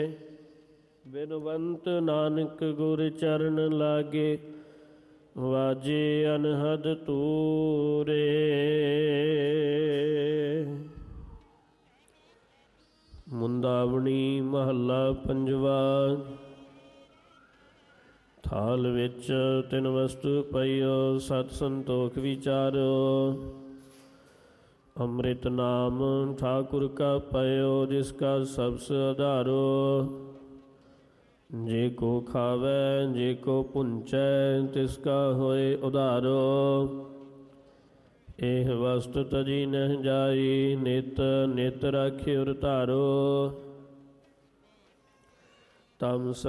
ਬਿਨਵੰਤ ਨਾਨਕ ਗੁਰ ਚਰਨ ਲਾਗੇ, ਵਾਜੇ ਅਨਹਦ ਤੂਰੇ। ਮੁੰਦਾਵਣੀ ਮਹੱਲਾ ਪੰਜਵਾ। ਥਾਲ ਵਿੱਚ ਤਿੰਨ ਵਸਤੂ ਪਈਓ, ਸਤ ਸੰਤੋਖ ਵਿਚਾਰੋ। ਅੰਮ੍ਰਿਤ ਨਾਮ ਠਾਕੁਰ ਕਾ ਪਇਓ, ਜਿਸ ਕਾ ਸਬਸ ਆਧਾਰੋ। ਜੇ ਕੋ ਖਾਵੈ ਜੇ ਕੋ ਪੁੰਚੈ, ਤਿਸ ਕਾ ਹੋਏ ਉਧਾਰੋ। ਇਹ ਵਸਤ ਤਜੀ ਨਹਿ ਜਾਈ, ਨਿਤ ਨਿਤ ਰਾਖਿਓ ਧਾਰੋ। ਤਮ